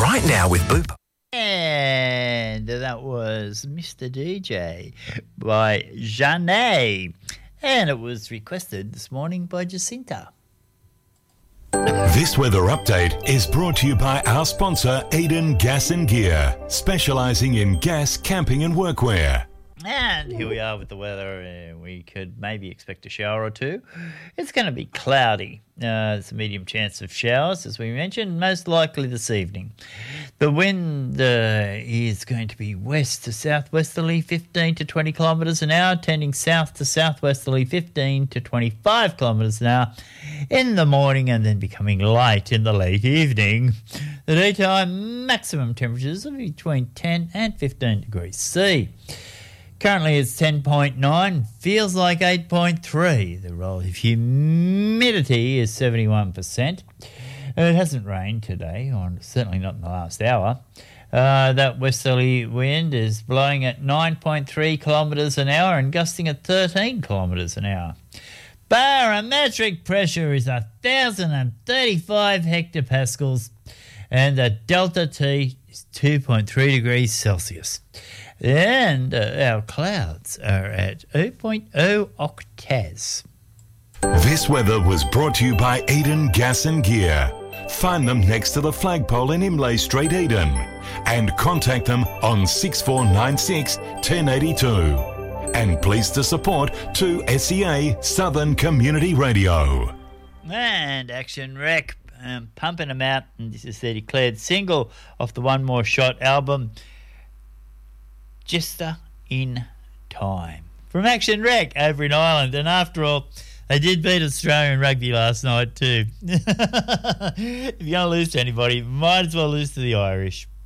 right now with Boop. And that was Mr. DJ by Jeanne. And it was requested this morning by Jacinta. This weather update is brought to you by our sponsor, Eden Gas and Gear, specialising in gas, camping and workwear. And here we are with the weather. We could maybe expect a shower or two. It's going to be cloudy. There's a medium chance of showers, as we mentioned, most likely this evening. The wind is going to be west to southwesterly, 15 to 20 kilometres an hour, tending south to southwesterly, 15 to 25 kilometres an hour in the morning, and then becoming light in the late evening. The daytime maximum temperatures are between 10 and 15 degrees C. Currently it's 10.9, feels like 8.3. The relative humidity is 71%. It hasn't rained today, or certainly not in the last hour. That westerly wind is blowing at 9.3 kilometres an hour and gusting at 13 kilometres an hour. Barometric pressure is 1,035 hectopascals, and the delta T is 2.3 degrees Celsius. And our clouds are at 0.0 octets. This weather was brought to you by Eden Gas and Gear. Find them next to the flagpole in Imlay Street, Eden. And contact them on 6496 1082. And pleased to support 2SEA Southern Community Radio. And Action Rec, pumping them out. And this is their declared single off the One More Shot album, Just in Time. From Action Rec over in Ireland. And after all, they did beat Australian rugby last night too. If you're going to lose to anybody, might as well lose to the Irish.